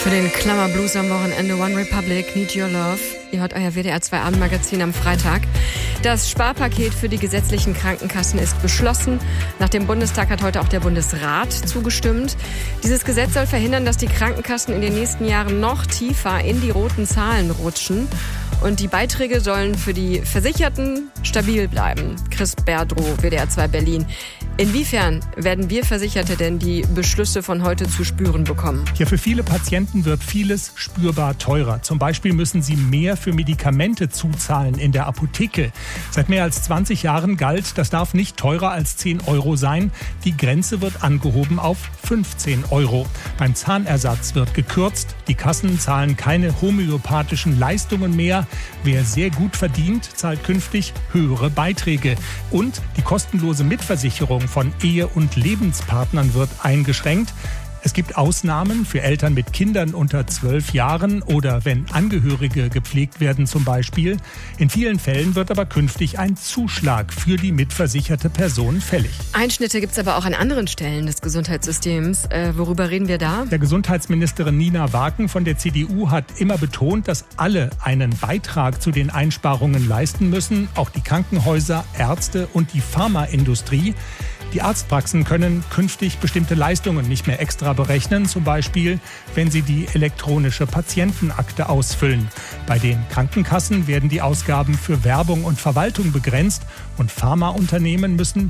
Für den Klammerblues am Wochenende One Republic, Need Your Love. Ihr hört euer WDR 2 Abendmagazin am Freitag. Das Sparpaket für die gesetzlichen Krankenkassen ist beschlossen. Nach dem Bundestag hat heute auch der Bundesrat zugestimmt. Dieses Gesetz soll verhindern, dass die Krankenkassen in den nächsten Jahren noch tiefer in die roten Zahlen rutschen. Und die Beiträge sollen für die Versicherten stabil bleiben. Chris Berdrow, WDR 2 Berlin. Inwiefern werden wir Versicherte denn die Beschlüsse von heute zu spüren bekommen? Ja, für viele Patienten wird vieles spürbar teurer. Zum Beispiel müssen sie mehr für Medikamente zuzahlen in der Apotheke. Seit mehr als 20 Jahren galt, das darf nicht teurer als 10 Euro sein. Die Grenze wird angehoben auf 15 Euro. Beim Zahnersatz wird gekürzt. Die Kassen zahlen keine homöopathischen Leistungen mehr. Wer sehr gut verdient, zahlt künftig höhere Beiträge. Und die kostenlose Mitversicherung von Ehe- und Lebenspartnern wird eingeschränkt. Es gibt Ausnahmen für Eltern mit Kindern unter 12 Jahren oder wenn Angehörige gepflegt werden zum Beispiel. In vielen Fällen wird aber künftig ein Zuschlag für die mitversicherte Person fällig. Einschnitte gibt es aber auch an anderen Stellen des Gesundheitssystems. Worüber reden wir da? Der Gesundheitsministerin Nina Waken von der CDU hat immer betont, dass alle einen Beitrag zu den Einsparungen leisten müssen. Auch die Krankenhäuser, Ärzte und die Pharmaindustrie. Die Arztpraxen können künftig bestimmte Leistungen nicht mehr extra berechnen, zum Beispiel, wenn sie die elektronische Patientenakte ausfüllen. Bei den Krankenkassen werden die Ausgaben für Werbung und Verwaltung begrenzt und Pharmaunternehmen müssen